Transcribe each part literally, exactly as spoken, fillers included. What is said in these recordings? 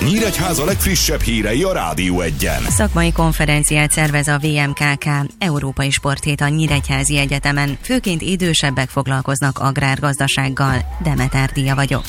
Nyíregyháza legfrissebb hírei a Rádió Egyen. Szakmai konferenciát szervez a vé em ká ká, Európai Sporthét a Nyíregyházi Egyetemen. Főként idősebbek foglalkoznak agrárgazdasággal. Demeter Díja vagyok.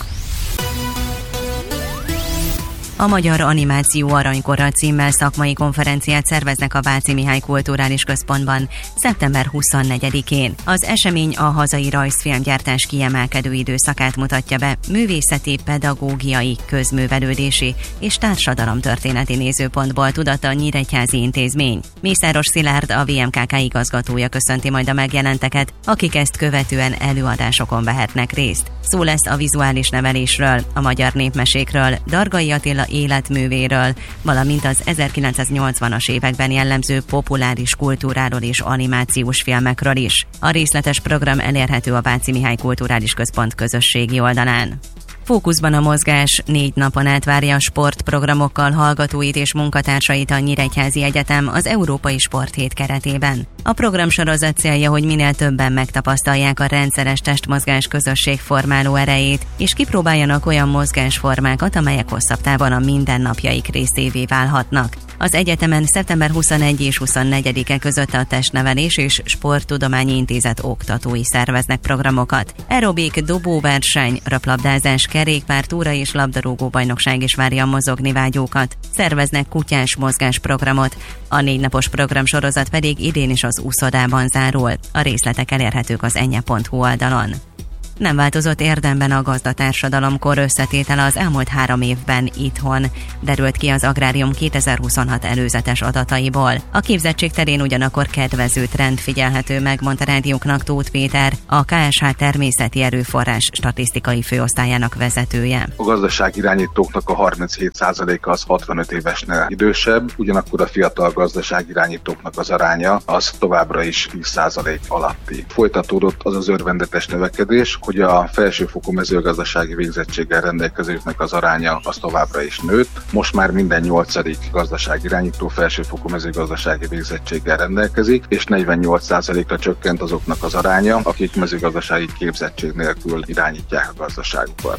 A Magyar Animáció Aranykora címmel szakmai konferenciát szerveznek a Váci Mihály Kulturális Központban szeptember huszonnegyedikén. Az esemény a hazai rajzfilmgyártás kiemelkedő időszakát mutatja be művészeti, pedagógiai, közművelődési és társadalomtörténeti nézőpontból, tudatta a Nyíregyházi Intézmény. Mészáros Szilárd, a vé em ká ká igazgatója köszönti majd a megjelenteket, akik ezt követően előadásokon vehetnek részt. Szó lesz a vizuális nevelésről, a magyar népmesékről, Dargai Attila életművéről, valamint az ezerkilencszáznyolcvanas években jellemző populáris kultúráról és animációs filmekről is. A részletes program elérhető a Váci Mihály Kulturális Központ közösségi oldalán. Fókuszban a mozgás, négy napon át várja a sportprogramokkal hallgatóit és munkatársait a Nyíregyházi Egyetem az Európai Sporthét keretében. A programsorozat célja, hogy minél többen megtapasztalják a rendszeres testmozgás közösségformáló erejét, és kipróbáljanak olyan mozgásformákat, amelyek hosszabb távon a mindennapjaik részévé válhatnak. Az egyetemen szeptember huszonegyedike és huszonnegyedike között a Testnevelés és Sporttudományi Intézet oktatói szerveznek programokat. Aerobik, dobóverseny, röplabdázás, kerékpár, túra és labdarúgó bajnokság is várja mozogni vágyókat. Szerveznek kutyás mozgásprogramot. A négy napos programsorozat pedig idén is az úszodában zárul. A részletek elérhetők az enye pont hu oldalon. Nem változott érdemben a gazdatársadalom kor összetétele az elmúlt három évben itthon, derült ki az Agrárium kétezer-huszonhat előzetes adataiból. A képzettség terén ugyanakkor kedvező trend figyelhető meg, mondta rádiónknak Tóth Péter, a ká es há természeti erőforrás statisztikai főosztályának vezetője. A gazdaságirányítóknak a harminchét százaléka az hatvanöt évesnél idősebb, ugyanakkor a fiatal gazdaságirányítóknak az aránya az továbbra is tíz százalék alatti. Folytatódott az az örvendetes növekedés, hogy a felsőfokú mezőgazdasági végzettséggel rendelkezőknek az aránya az továbbra is nőtt. Most már minden nyolcadik gazdaságirányító felsőfokú mezőgazdasági végzettséggel rendelkezik, és negyvennyolc százalékra csökkent azoknak az aránya, akik mezőgazdasági képzettség nélkül irányítják a gazdaságukat.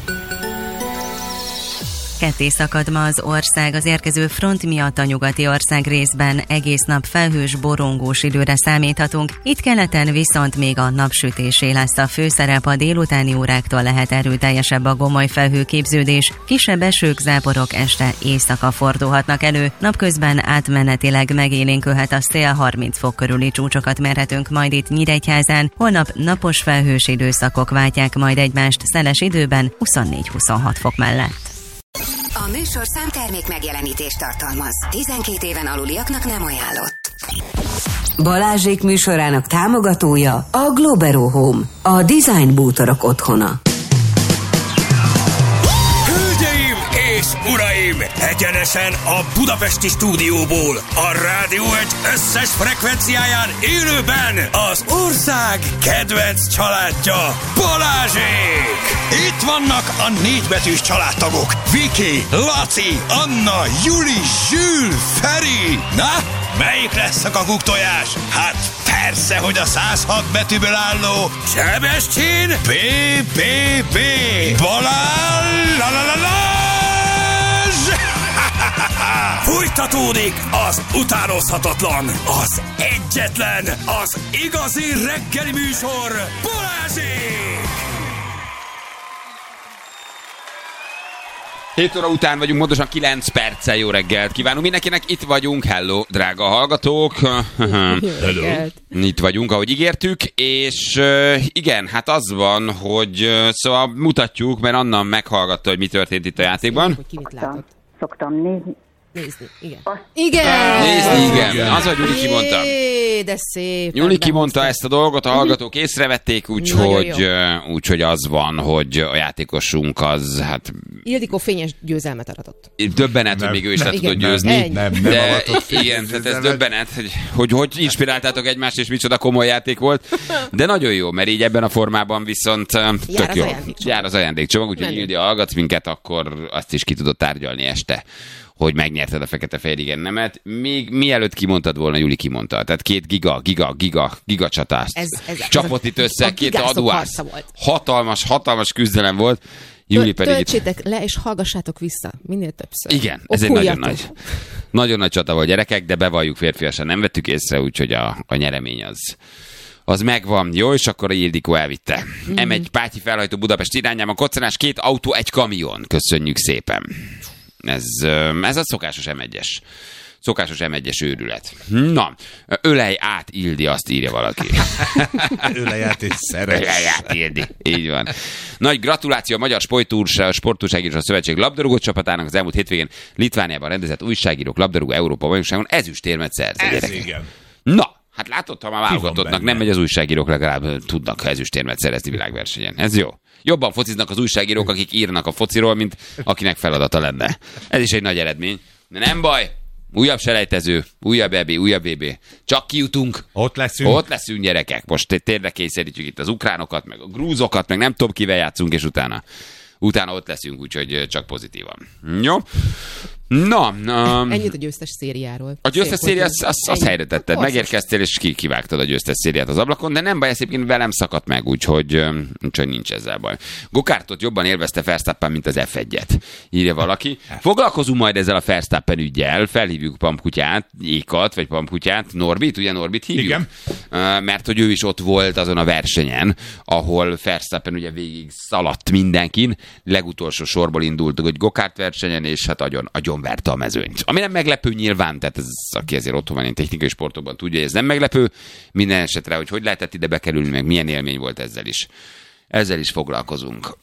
Ketté szakad ma az ország az érkező front miatt. A nyugati ország részben egész nap felhős, borongós időre számíthatunk. Itt keleten viszont még a napsütésé lesz a főszerep, a délutáni óráktól lehet erőteljesebb a gomoly felhőképződés. Kisebb esők, záporok este éjszaka fordulhatnak elő. Napközben átmenetileg megélénkülhet a szél, harminc fok körüli csúcsokat mérhetünk majd itt Nyíregyházán. Holnap napos felhős időszakok váltják majd egymást szeles időben huszonnégy-huszonhat fok mellett. A műsorszám termék megjelenítést tartalmaz. tizenkét éven aluliaknak nem ajánlott. Balázsék műsorának támogatója a Globero Home, a design bútorok otthona. Hölgyeim és uraim, egyenesen a budapesti stúdióból, a Rádió egy összes frekvenciáján élőben az ország kedvenc családja, Balázsék! Itt vannak a négybetűs családtagok, Viki, Laci, Anna, Juli, Zsül, Feri. Na, melyik lesz a kakuktojás? Hát persze, hogy a száz hat betűből álló Sebestyén bé bé bé Balázs! La, la, la, la. Fújtatódik az utánozhatatlan, az egyetlen, az igazi reggeli műsor, Balázsék! hét óra után vagyunk, pontosan kilenc perccel. Jó reggelt kívánunk mindenkinek, itt vagyunk, hello, drága hallgatók. Hello. Itt vagyunk, ahogy ígértük, és uh, igen, hát az van, hogy uh, szóval mutatjuk, mert Anna meghallgatta, hogy mi történt itt a játékban. Hogy ki mit látott. Szoktam nézni. Nézni, igen. Igen! Nézni, igen. Az, hogy Juli kimondta. Jé, de szép. Juli kimondta ezt a dolgot, a hallgatók észrevették, úgyhogy úgy, az van, hogy a játékosunk az, hát... Ildikó fényes győzelmet aratott. Döbbenet, hogy még ő is le tudott győzni. Nem, nem, de igen, tehát ez döbbenet, hogy, hogy hogy inspiráltátok egymást, és micsoda komoly játék volt. De nagyon jó, mert így ebben a formában viszont tök jó. Jár az ajándékcsomag, úgyhogy Ildi, hallgatsz minket, akkor azt is ki tudod tárgyalni este, hogy megnyerted a fekete-fehér igen nemet, még mielőtt kimondtad volna, Juli kimondta. Tehát két giga, giga, giga, giga csatást. Ez, ez, csapott itt össze, két aduász. Hatalmas, hatalmas küzdelem volt. Júli pedig töltsétek le, és hallgassátok vissza minél többször. Igen, ez egy nagyon nagy, nagyon nagy csata volt, gyerekek, de bevalljuk, férfiasan nem vettük észre, úgyhogy a, a nyeremény az, az megvan. Jó, és akkor a Ildikó elvitte. Mm. em egy Pátyi felhajtó Budapest irányában, koccanás, két autó, egy kamion. Köszönjük szépen. Ez, ez a szokásos em egyes. Szokásos em egyes őrület. Na, ölej át, Ildi, azt írja valaki. Ölej át és szeres. Ölej át, Ildi. Így van. Nagy gratuláció a Magyar Sportújságíró Szövetség labdarúgó csapatának az elmúlt hétvégén Litvániában rendezett újságírók labdarúgó Európa bajnokságon ezüstérmet szerzett. Ez igen. Na, hát látod, ha már válogatottnak nem megy, az újságírók legalább tudnak ezüstérmet szerezni világversenyen. Ez jó. Jobban fociznak az újságírók, akik írnak a fociról, mint akinek feladata lenne. Ez is egy nagy eredmény. De nem baj. Újabb selejtező, újabb é bé, újabb vé bé. Csak kijutunk. Ott leszünk. Ott leszünk, gyerekek. Most tényleg kényszerítjük itt az ukránokat, meg a grúzokat, meg nem tudom kivel játszunk, és utána, utána ott leszünk, úgyhogy csak pozitívan. Jó? Na. Um, Ennyit a győztes szériáról. A győztes széria, azt az, az helyre tetted. Megérkeztél, és ki, kivágtad a győztes szériát az ablakon, de nem baj, ez egyébként velem szakadt meg, úgyhogy, úgyhogy nincs ezzel baj. Gokártot jobban élvezte Verstappen, mint az ef egyet, írja valaki. Foglalkozunk majd ezzel a Verstappen üggyel, felhívjuk Pampkutyát, Ékat, vagy Pampkutyát, Norbit, ugye Norbit hívjuk? Igen. Uh, mert hogy ő is ott volt azon a versenyen, ahol Verstappen ugye végig szaladt mindenkin, legutolsó sorból indult, hogy gokárt versenyen, és hát agyon, agyon verte a mezőnyt. Ami nem meglepő nyilván, tehát ez, aki azért otthon van, én technikai sportokban tudja, hogy ez nem meglepő. Minden esetre, hogy hogy lehetett ide bekerülni, meg milyen élmény volt ezzel is. Ezzel is foglalkozunk.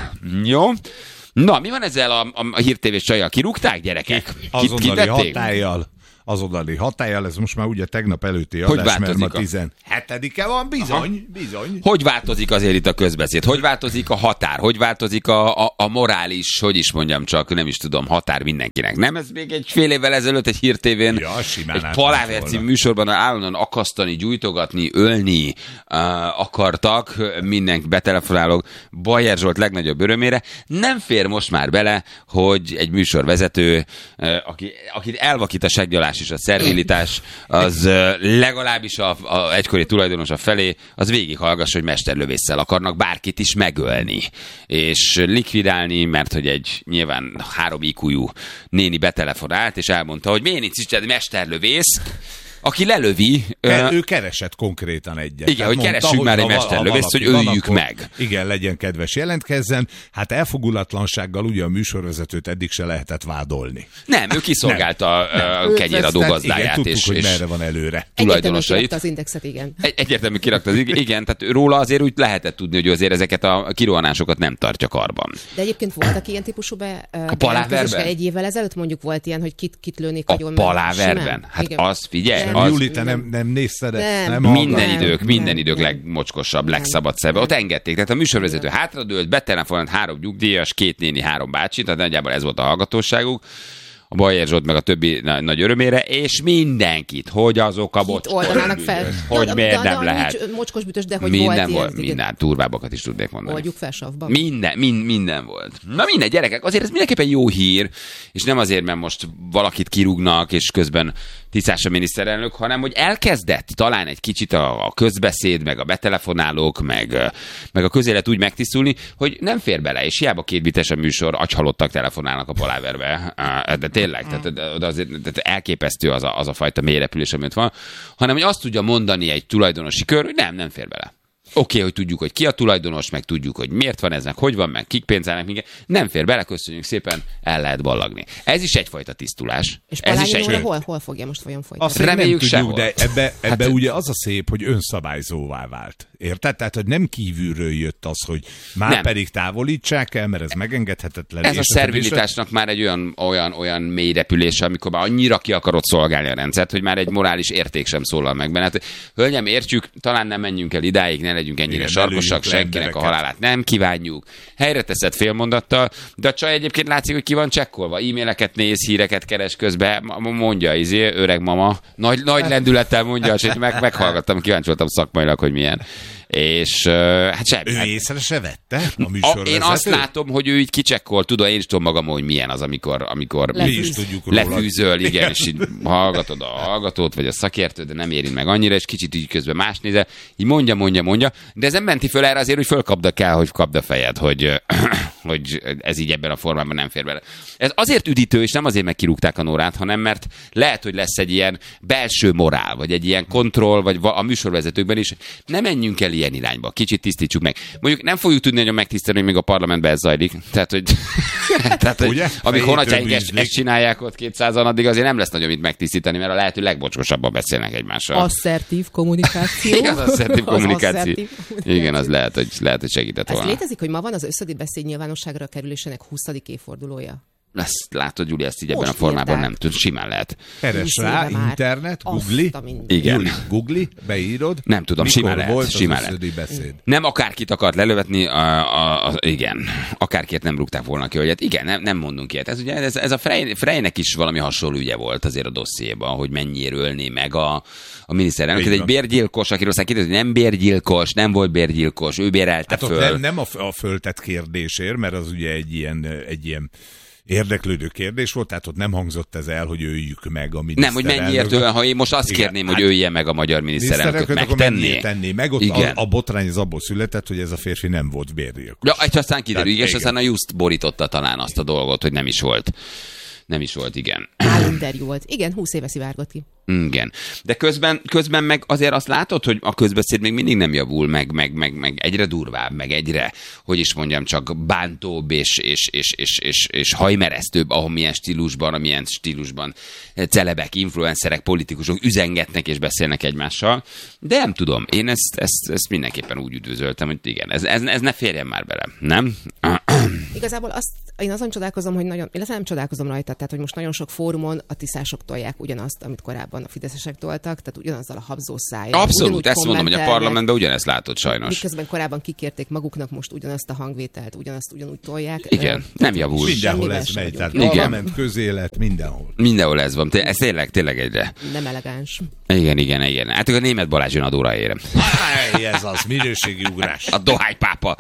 Jó. Na, mi van ezzel a, a, a hírtévés csajjal? Kirúgták, gyerekek? Azonnali hatállyal. Azonnali hatállyal, ez most már ugye tegnap előtti adás, mert ma tizenhetedike van, bizony, Aha. bizony. Hogy változik azért itt a közbeszéd? Hogy változik a határ? Hogy változik a, a, a morális, hogy is mondjam csak, nem is tudom, határ mindenkinek? Nem, ez még egy fél évvel ezelőtt egy hírtévén, ja, egy Paláver című műsorban állandóan akasztani, gyújtogatni, ölni uh, akartak, mindenki betelefonálok, Bajer Zsolt legnagyobb örömére. Nem fér most már bele, hogy egy műsorvezető, uh, aki, akit elvakít a seggyalás és a szervilitás, az legalábbis a, a egykori tulajdonosa felé, az végighallgass, hogy mesterlövésszel akarnak bárkit is megölni. És likvidálni, mert hogy egy nyilván három í kú-jú néni betelefonált, és elmondta, hogy miért nincs is mesterlövész, aki lelövi... Ke- ő keresett konkrétan egyet. Igen, hogy mondta, keressünk már egy mesterlövészt, hogy öljük van, meg. Igen, legyen kedves, jelentkezzen. Hát elfogulatlansággal ugye a műsorvezetőt eddig se lehetett vádolni. Nem, ő kiszolgálta a kenyéradó gazdáját. Igen, tudtuk, és, hogy merre van előre. Tulajdonosait. Az indexet, igen. Egy, egyértelmű kirakta az igen, tehát róla azért úgy lehetett tudni, hogy azért ezeket a kirohanásokat nem tartja karban. De egyébként voltak ilyen típusú be, a Paláverben? Egy évvel ezelőtt mondjuk volt ilyen, hogy kit, kit lőnék a Paláverben? Hát igen. Az figyelj. Az... Júli, te nem, nem nézted nem, nem minden nem, idők, nem, minden idők nem, legmocskosabb, legszabad szebe. Ott engedték. Tehát a műsorvezető hátradőlt, betelefonált három nyugdíjas, két néni, három bácsi, tehát nagyjából ez volt a hallgatóságuk. A Bajer Zsolt meg a többi nagy, nagy örömére, és mindenkit, hogy azok a mocskos fel. Hogy da, miért da, nem da, lehet. Mocskos bütös, de hogy minden volt, volt, ilyen, minden, turvábbakat is tudnék mondani. Oldjuk fel savban. Minden, mind, minden volt. Na minden, gyerekek, azért ez mindenképpen jó hír, és nem azért, mert most valakit kirúgnak, és közben tisztás a miniszterelnök, hanem hogy elkezdett talán egy kicsit a, a közbeszéd, meg a betelefonálók, meg, meg a közélet úgy megtisztulni, hogy nem fér bele, és hiába kétbites a műsor, agyhalottak telefonálnak a Paláverbe. De tényleg, tehát, de azért, tehát elképesztő az a, az a fajta mélyrepülés, amit van, hanem hogy azt tudja mondani egy tulajdonosi kör, hogy nem, nem fér bele. Oké, okay, hogy tudjuk, hogy ki a tulajdonos, meg tudjuk, hogy miért van ez, meg hogy van, meg kik pénzelnek, minket. Nem fér bele, köszönjük szépen, el lehet ballagni. Ez is egyfajta tisztulás. És ez is egy... hol, hol fogja most folyam folytatni? Azt reméljük nem tudjuk, de ebbe, ebbe hát, ugye az a szép, hogy önszabályzóvá vált. Érted? Tehát, hogy nem kívülről jött az, hogy már nem. pedig távolítsák el, mert ez megengedhetetlen. Ez a szervilitásnak már egy olyan, olyan, olyan mély repülése, amikor már annyira ki akarod szolgálni a rendszert, hogy már egy morális érték sem szólal meg benne. Hát, hölgyem, értjük, talán nem menjünk el idáig, ne legyünk ennyire igen, sarkosak, senkinek a halálát nem kívánjuk. Helyre teszed félmondattal, de a csaj egyébként látszik, hogy ki van csekkolva. E-maileket néz, híreket keres közben, mondja, izé, öreg mama. Nagy, nagy lendülettel mondja, és meg, meghallgattam, kíváncsi voltam szakmailag, hogy milyen. És uh, hát semmi. Ő hát, észre se vette a műsorvezető? Én azt látom, hogy ő így kicsekkol, tudom, én is tudom magam, hogy milyen az, amikor, amikor mi is tudjuk róla. Lefűzöl, igen, és így hallgatod a hallgatót, vagy a szakértőt, de nem érint meg annyira, és kicsit így közben más nézel, így mondja, mondja, mondja, de ez nem menti föl erre azért, hogy fölkapda kell, hogy kapd a fejed, hogy hogy ez így ebben a formában nem fér bele. Ez azért üdítő, és nem azért meg kirúgták a Nórát, hanem mert lehet, hogy lesz egy ilyen belső morál, vagy egy ilyen kontroll, vagy a műsorvezetőkben is. Nem menjünk el ilyen irányba, kicsit tisztítsuk meg. Mondjuk nem fogjuk tudni nagyon megtisztelni, hogy még a parlamentben ez zajlik. Tehát, hogy, tehát, hogy amíg honatjáink ezt, ezt csinálják ott kétszázan, addig azért nem lesz nagyon mit megtisztítani, mert a lehető legbocsosabban beszélnek egymással. Asszertív kommunikáció. Igen, az asszertív kommunikáció. Az asszertív. Igen, az lehet, hogy, lehet, hogy segített volna. Ez létezik, hogy ma van az összödi beszéd nyilvánosságra kerülésének huszadik évfordulója? Ezt látod, Gyuri, ezt így ebben a formában nem tud, simán lehet. Keres rá, internet, Googli, igen. Googli, beírod. Nem tudom, mikor simán lehet. Volt simán az lehet. Beszéd. Nem akárkit akart lelövetni, a, a, a, igen, akárkit nem rúgták volna ki, hogy hát igen, nem, nem mondunk ilyet. Ez, ugye, ez, ez a Frey, Freynek is valami hasonló ügye volt azért a dossziéban, hogy mennyire ölné meg a, a miniszterelnök. Ez egy bérgyilkos, akiről aztán kérdez, hogy nem bérgyilkos, nem volt bérgyilkos, ő bérelte hát föl. Nem, nem a, a föltett kérdésért, mert az ugye egy ilyen, egy ilyen érdeklődő kérdés volt, tehát ott nem hangzott ez el, hogy öljük meg a miniszterelnököt. Nem, hogy mennyiért olyan, ha én most azt igen, kérném, hát, hogy ölje meg a magyar miniszterelnököt, megtenné. Tenné meg, ott igen. A, a botrány az abból született, hogy ez a férfi nem volt bérgyilkos. Ja, és aztán kiderül, és aztán a Just borította talán azt a dolgot, hogy nem is volt. Nem is volt, igen. Állinterjú volt. Igen, húsz éve szivárgott ki. Igen. De közben, közben meg azért azt látod, hogy a közbeszéd még mindig nem javul, meg, meg, meg, meg egyre durvább, meg egyre, hogy is mondjam, csak bántóbb és, és, és, és, és, és hajmeresztőbb, ahol milyen stílusban, amilyen stílusban celebek, influencerek, politikusok üzengetnek és beszélnek egymással. De nem tudom, én ezt, ezt, ezt mindenképpen úgy üdvözöltem, hogy igen, ez, ez, ez ne férjen már bele, nem? Igazából azt, én azon csodálkozom, hogy nagyon, illetve nem csodálkozom rajta, tehát hogy most nagyon sok fórumon a tiszások tolják ugyanazt, amit korábban a fideszesek toltak, tehát ugyanazzal a habzó szájjal. Abszolút, ezt mondom, hogy a parlamentben ugyanezt látod sajnos. Miközben korábban kikérték maguknak, most ugyanazt a hangvételt, ugyanazt ugyanúgy tolják. Igen, uh, nem javul. Mindenhol ez megy, tehát parlament, közélet, mindenhol. Mindenhol ez van, ez tényleg, tényleg egyre. Nem elegáns. Igen, igen, igen. Hát a német Balázs jön adóra érem. Ez az, minőségi ugrás. A dohánypápa.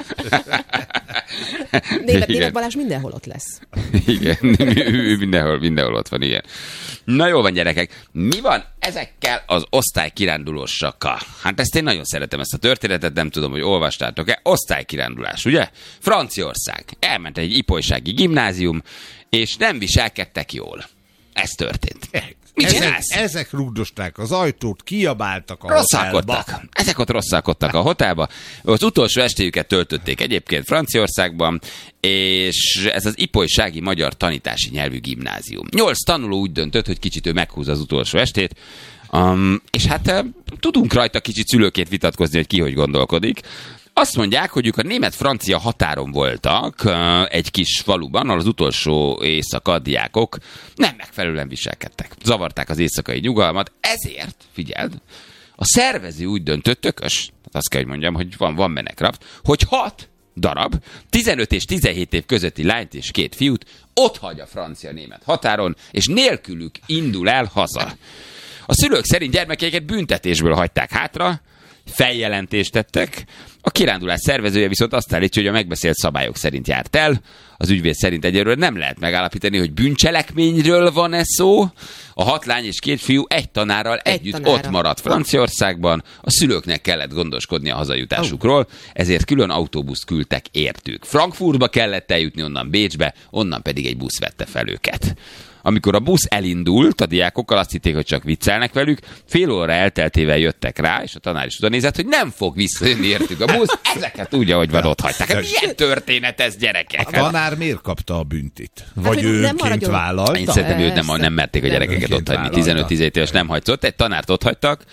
Német, német Balázs mindenhol ott lesz. Igen, ő mindenhol, mindenhol ott van, igen. Na jó van, gyerekek, mi van ezekkel az osztálykirándulósakkal? Hát ezt én nagyon szeretem, ezt a történetet, nem tudom, hogy olvastátok-e. Osztálykirándulás, ugye? Franciaország. Elment egy ipolysági gimnázium, és nem viselkedtek jól. Ez történt. Mit ezek, ezek rúgdosták az ajtót, kiabáltak a hotelba. Ezek ott rosszalkodtak a hotelba. Az utolsó estéjüket töltötték egyébként Franciaországban, és ez az ipolysági magyar tanítási nyelvű gimnázium. Nyolc tanuló úgy döntött, hogy kicsit ő meghúzza az utolsó estét, um, és hát uh, tudunk rajta kicsit szülőként vitatkozni, hogy ki hogy gondolkodik. Azt mondják, hogy ők a német-francia határon voltak egy kis faluban, ahol az utolsó éjszaka diákok nem megfelelően viselkedtek. Zavarták az éjszakai nyugalmat, ezért, figyeld, a szervező úgy döntött, tökös, azt kell, hogy mondjam, hogy van, van menekraft, hogy hat darab, tizenöt és tizenhét év közötti lányt és két fiút ott hagy a francia-német határon, és nélkülük indul el haza. A szülők szerint gyermekeiket büntetésből hagyták hátra, feljelentést tettek. A kirándulás szervezője viszont azt állítja, hogy a megbeszélt szabályok szerint járt el. Az ügyvéd szerint egyelőre nem lehet megállapítani, hogy bűncselekményről van-e szó. A hat lány és két fiú egy tanárral egy együtt tanára. Ott maradt Franciaországban. A szülőknek kellett gondoskodni a hazajutásukról, ezért külön autóbuszt küldtek értük. Frankfurtba kellett eljutni, onnan Bécsbe, onnan pedig egy busz vette fel őket. Amikor a busz elindult, a diákokkal azt hitték, hogy csak viccelnek velük, fél óra elteltével jöttek rá, és a tanár is oda nézett, hogy nem fog visszajönni értük a busz, ezeket úgy, ahogy van, ott hagyták. Hát milyen történet ez, gyerekek? A tanár miért kapta a büntit? Vagy hát, ő önként vállalta? Én szerintem őt nem, nem merték a gyerekeket ott hagyni. tizenöt-tizenhét éves nem hagyzott, egy tanárt ott hagytak.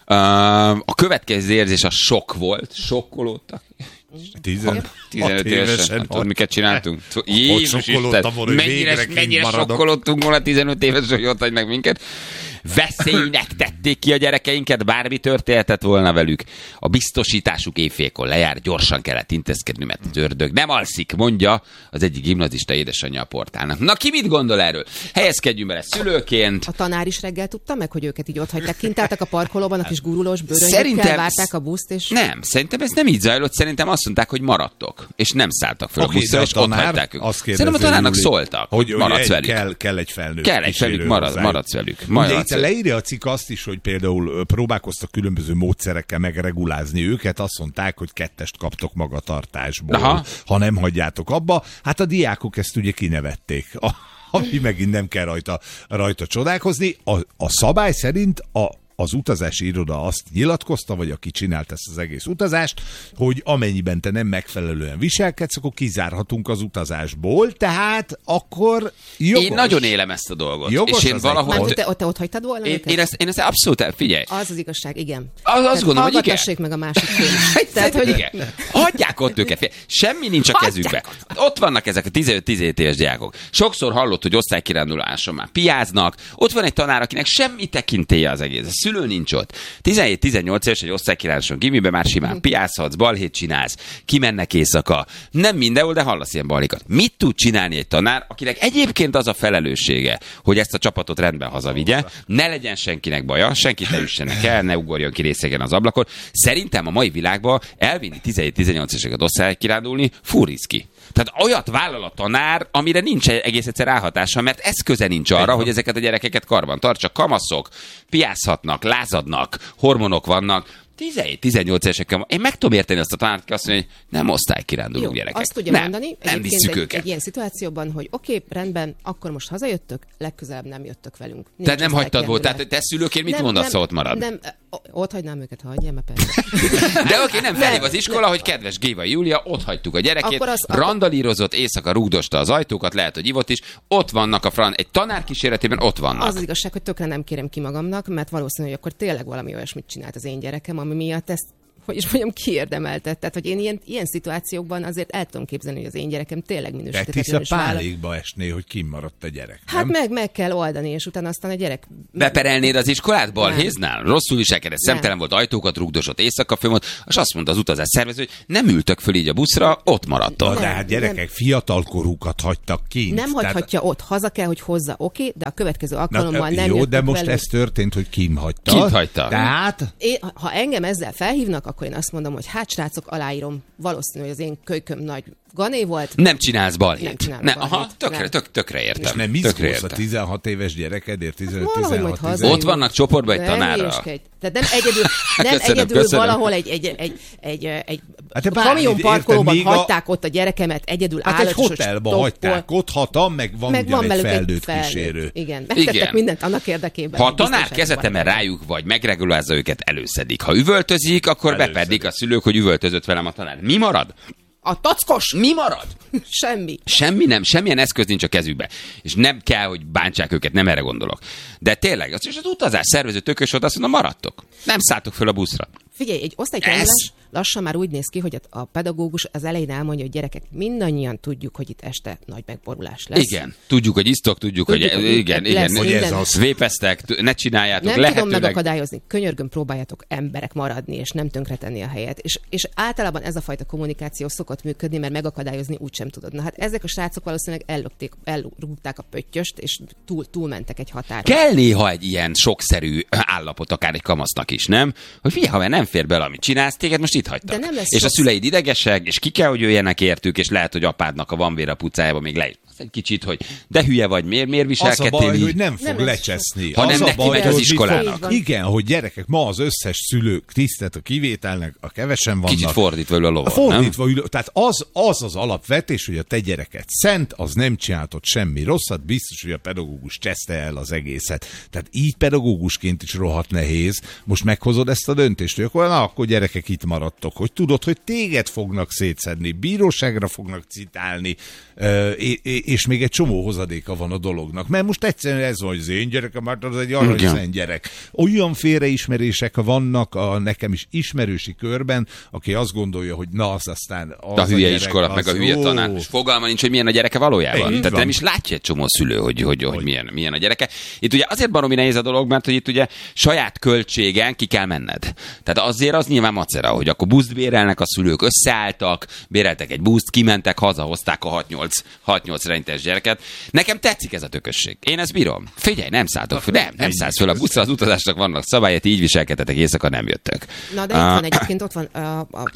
A következő érzés a sok volt, sokkolódtak. tizenöt évesen. Tudod, miket csináltunk? Jézus Isten, mennyire, mennyire sokkolottunk volna tizenöt éves, hogy ott hagynak minket. Veszélynek tették ki a gyerekeinket, bármi történhetett volna velük. A biztosításuk éjfélkor lejár, gyorsan kellett intézkedni, mert az ördög nem alszik, mondja az egyik gimnazista édesanyja a portálnak. Na, ki mit gondol erről? Helyezkedjünk bele szülőként. A tanár is reggel tudta meg, hogy őket így ott hagyták. Kint álltak a parkolóban, a kis gurulós bőröngyökkel, várták a buszt, és... Nem, szerintem ez nem így zajlott, szerintem azt mondták, hogy maradtok, és nem szálltak fel okay, a buszra, és ott hagyták őket. Szerintem a tanárnak szóltak, hogy maradsz velük. Kell, kell egy felnőtt. Kell egy felnőtt, marad, maradsz velük. Maradsz szinte leírja a cikk azt is, hogy például próbálkoztak különböző módszerekkel megregulázni őket, azt mondták, hogy kettest kaptok magatartásból, Aha. ha nem hagyjátok abba. Hát a diákok ezt ugye kinevették. Ami megint nem kell rajta, rajta csodálkozni. A, a szabály szerint a az utazási iroda azt nyilatkozta, vagy aki csinált ezt az egész utazást, hogy amennyiben te nem megfelelően viselkedsz, akkor kizárhatunk az utazásból, tehát akkor jogos. Én nagyon élem ezt a dolgot. Jogos és én valahogy... Már, te, te ott hagytad volna? Én, én, ezt, én ezt abszolút, figyelj. Az az igazság, igen. Az, azt gondolom, hogy igen. meg a másik fél. Tehát, hogy... igen. Hagyják ott őket. Semmi nincs a kezükbe. Ott vannak ezek a tizenöt-tizenhét éves diákok. Sokszor hallott, hogy osztálykiránduláson már piáznak. Ott van egy tanár, akinek semmi tekintélye az egész. Szülő nincs ott. tizenhét-tizennyolc éves egy osztálykiránduláson gimiben már simán piázhatsz, balhét csinálsz, kimennek éjszaka. Nem mindenhol, de hallasz ilyen balhékat. Mit tud csinálni egy tanár, akinek egyébként az a felelőssége, hogy ezt a csapatot rendben hazavigye, ne legyen senkinek baja, senkit ne üssenek el, ne ugorjon ki részegen az ablakon. Szerintem a mai világban elvinni tizenhét-tizennyolc éveseket osztálykirándulni furiszki. Tehát olyat vállal a tanár, amire nincs egész egyszer ráhatása, mert eszköze nincs arra, hogy ezeket a gyerekeket karban tartsa. Kamaszok, piázhatnak, lázadnak, hormonok vannak. tizenhét-tizennyolc évesekkel, én meg tudom érteni azt a tanárt, aki azt mondja, hogy nem osztálykiránduló gyerekek. Azt tudja nem, mondani, nem egyébként egy, egy, egy ilyen szituációban, hogy oké, okay, rendben, akkor most hazajöttök, legközelebb nem jöttök velünk. Te nem hagytad volt, tehát te szülőként mit nem, mondasz, ha ott marad? Nem, ott hagynám őket, ha hagyjál, mert persze. De oké, okay, nem felhív az iskola, hogy kedves Géva Júlia, ott hagytuk a gyerekét, az, randalírozott, éjszaka rúgdosta az ajtókat, lehet, hogy ivott is, ott vannak a fran, egy tanár kíséretében ott vannak. Az az igazság, hogy tökre nem kérem ki magamnak, mert valószínű, hogy akkor tényleg valami olyasmit csinált az én gyerekem, ami miatt ezt hogy is mondjam, kiérdemeltet. Tehát, hogy én ilyen, ilyen szituációkban azért el tudom képzelni, hogy az én gyerekem tényleg minősítetlenül is vállal. pálékba esné, hogy kimaradt a gyerek. Hát meg, meg kell oldani, és utána aztán a gyerek... Beperelnéd az iskolát balhéznál? Rosszul viselkedett, szemtelen volt, ajtókat rugdosott, éjszaka fönn volt, és azt mondta az utazás szervező, hogy nem ültök föl így a buszra, ott maradtok. De hát gyerekek nem. fiatalkorúkat hagytak kint. Nem tehát... hagyhatja ott, haza kell, hogy hozza, oké, okay, de a következő alkalommal Na, nem Jó, de most velük. ez történt, hogy kim hagyta. Kint hagyta. Tehát... Én, ha engem ezzel felhívnak, akkor én azt mondom, hogy hát srácok, aláírom, valószínű, hogy az én kölyköm nagy gané volt. Nem csinálsz balhét. Nem csinálok ne, balhét. Aha, tökre, nem. Tök, tökre értem. És nem izgulsz a tizenhat éves gyerekedért, tizenöt-tizenhat hát Ott vannak csoportban egy tanárra. Tehát nem egyedül, nem köszönöm, egyedül köszönöm. valahol egy, egy, egy, egy, egy hát kamion parkolóban hagyták a... ott a gyerekemet egyedül hát állatos. Hát egy hotelba hagyták ott, hatan, meg van meg ugyan van egy felnőtt felnőtt kísérő. Igen, megtettek mindent annak érdekében. Ha a tanár kezetemen rájuk vagy, megregulázza őket, előszedik. Ha üvöltözik, akkor előszedik. Bepedik a szülők, hogy üvöltözött velem a tanár. Mi marad? A tackos? Mi marad? Semmi. Semmi nem, semmilyen eszköz nincs a kezükbe. És nem kell, hogy bántsák őket, nem erre gondolok. De tényleg, az, és az utazás szervező tökös volt, azt mondja, maradtok. Nem szálltok föl a buszra. Figyelj, egy osztálykerülés lassan már úgy néz ki, hogy a pedagógus az elején elmondja, hogy gyerekek, mindannyian tudjuk, hogy itt este nagy megborulás lesz. Igen, tudjuk, hogy isztok, tudjuk, tudjuk hogy, hogy igen, igen, hogy ez az. Vépeztek, ne csináljátok, nem lehetőleg... tudom megakadályozni, könyörgöm, próbáljatok emberek maradni, és nem tönkretenni a helyet. És, és általában ez a fajta kommunikáció szokott működni, mert megakadályozni úgysem tudod. Na hát ezek a srácok valószínűleg ellökték, elrúgták a pöttyöst, és túl, túlmentek egy határon. Kell néha egy ilyen sokszerű állapot, akár egy kamasznak is, nem? Hogy figyelj, ha nem fér bele, amit csinálsz, téged most itt hagytak. És a szüleid idegesek, és ki kell, hogy jöjjenek értük, és lehet, hogy apádnak a van vér a pucájába még le egy kicsit, hogy de hülye vagy, miért, miért viselkedtél? Az a baj, hogy nem fog nem lecseszni. Ha nem neki megy az iskolának. Igen, hogy gyerekek, ma az összes szülők tisztelt a kivételnek, a kevesen vannak. Kicsit fordítva ül a lovon, Fordítva ül, tehát az, az az alapvetés, hogy a te gyereket szent, az nem csináltott semmi rosszat, biztos, hogy a pedagógus cseszte el az egészet. Tehát így pedagógusként is rohadt nehéz. Most meghozod ezt a döntést, hogy akkor, na, akkor gyerekek itt maradtok, hogy tudod, hogy téged fognak szétszedni, bíróságra fognak citálni, és még egy csomó hozadéka van a dolognak. Mert most egyszerűen ez van, hogy az én gyerekem, mert az egy aranyszent gyerek. Olyan félreismerések vannak a nekem is ismerősi körben, aki azt gondolja, hogy na, az aztán az a hülye a iskola, az meg a hülye tanár. És fogalma nincs, hogy milyen a gyereke valójában. Így Tehát van. nem is látja egy csomó szülő, hogy, hogy, hogy, hogy milyen, milyen a gyereke. Itt ugye azért baromi nehéz a dolog, mert hogy itt ugye saját költségen ki kell menned. Tehát azért az nyilván macera, hogy akkor buszt bérelnek a szülők, összeálltak, béreltek egy buszt, kimentek, hazahozták a hat-nyolc hátrányos gyereket. Nekem tetszik ez a tökösség. Én ezt bírom. Figyelj, nem szálltok föl. Nem, nem szállsz föl a buszra, az utazásnak vannak szabályai, így viselkedtetek, éjszaka nem jöttök. Na de itt van egyébként, ott van, a, a,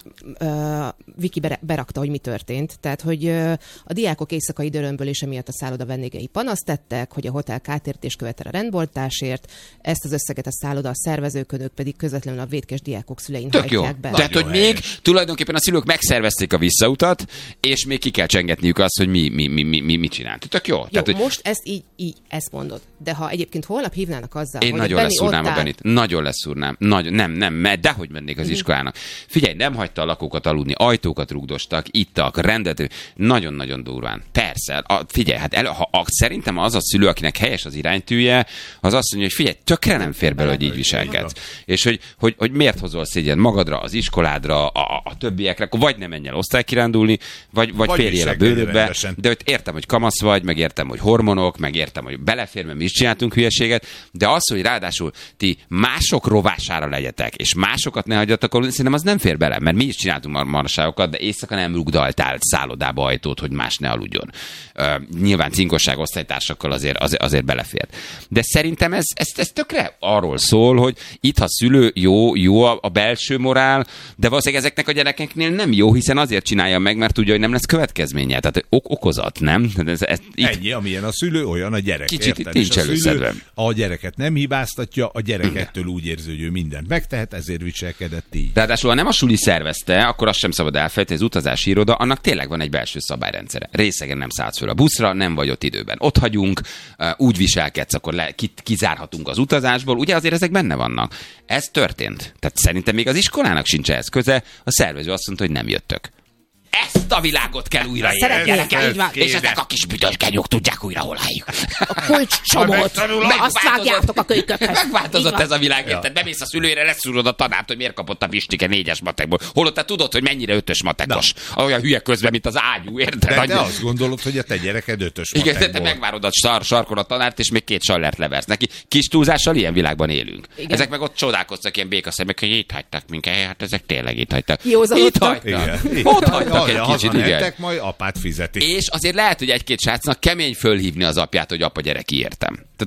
a Viki berakta, hogy mi történt. Tehát, hogy a diákok éjszakai dörömbölése miatt a szálloda vendégei panaszt tettek, hogy a hotel kártérítést követel a rendboltásért, ezt az összeget a szálloda a szervezők, ők pedig közvetlenül a vétkes diákok szülein tök jó. hajtják be. Tehát, hogy még tulajdonképpen a szülők megszervezték a visszautat, és még ki kell csengetniük azt, hogy mi, mi, mi, mi, mi mit csinált. Tök jó. Jó, Tehát, hogy... most ezt így, így, ezt mondod. De ha egyébként holnap hívnának azzal, én hogy nagyon Benni leszúrnám áll... a Benit. Nagyon leszúrnám. Nagyon, nem, nem, mert dehogy mennék az uh-huh. iskolának. Figyelj, nem hagyta a lakókat aludni, ajtókat rugdostak, ittak, rendet, nagyon-nagyon durván. Persze. A, figyelj, hát el, ha, a, szerintem az a szülő, akinek helyes az iránytűje, az azt mondja, hogy figyelj, tökre nem fér bele, hogy így viselkedsz. És hogy, hogy, hogy miért hozol szégyen magadra, az iskoládra, a, a többiekre, akkor vagy nem menj el osztálykirándulni, vagy, vagy, vagy férjél a bőrödbe. De hogy értem, hogy kamasz vagy, meg értem, hogy hormonok, meg értem, hogy belefér, mert mi is csináltunk hülyeséget, de az, hogy ráadásul ti mások rovására legyetek, és másokat ne hagyjatok aludni, szerintem az nem fér bele, mert mi is csináltunk mar- marságokat, de éjszaka nem rugdaltál szállodába ajtót, hogy más ne aludjon. Uh, nyilván cinkosság osztálytársakkal azért, azért, azért belefért. De szerintem ez, ez, ez tökre arról szól, hogy itt, ha szülő jó, jó a, a belső morál, de valószínűleg ezeknek a gyerekeknél nem jó, hiszen azért csinálja meg, mert tudja, hogy nem lesz következménye. Tehát ok- okozat, nem? Ez, ez, itt... Ennyi, amilyen a szülő, olyan a gyerek. Kicsit itt nincs előszedve. A gyereket nem hibáztatja, a gyerek ettől úgy érzi, hogy ő mindent megtehet, ezért viselkedett így. Ráadásul, ha nem a suli szervezte, akkor azt sem szabad elfelejteni, az utazási iroda, annak tényleg van egy belső szabályrendszere. Részegen nem szállsz föl a buszra, nem vagy ott időben. Ott hagyunk, úgy viselkedsz, akkor le, kizárhatunk az utazásból. Ugye azért ezek benne vannak. Ez történt. Tehát szerintem még az iskolának sincs ehhez köze. A szervező azt mondta, hogy nem jöttök. Ezt a világot kell újraélni. És ezek a kis büdölkenyok tudják újra, hol álljuk. A kulcscsomót, azt vágjátok a kölykökhöz. Megváltozott ez a világ, érted? Ja. Bemész a szülőre, leszúrod a tanárt, hogy miért kapott a Pistike négyes matekból. Holott te tudod, hogy mennyire ötös matekos. Na. Olyan hülye közben, mint az ágyú, érted? De te azt gondolod, hogy a te gyereked ötös matekból. Igen, te megvárod a sar, sarkon a tanárt, és még két sallert leversz neki. Kis túlzással ilyen világban élünk. Igen. Ezek meg ott csodálkoztak ilyen békaszemek, hogy itt hagytak minket. Hát ezek tényleg itt hagytak. Itt hagytak. Ott hagytak egy kicsit, igen. Majd apát fizeti. És azért lehet, hogy egy-két srácnak kemény fölhívni az apját, hogy apa, gyere, kiértem. Tehát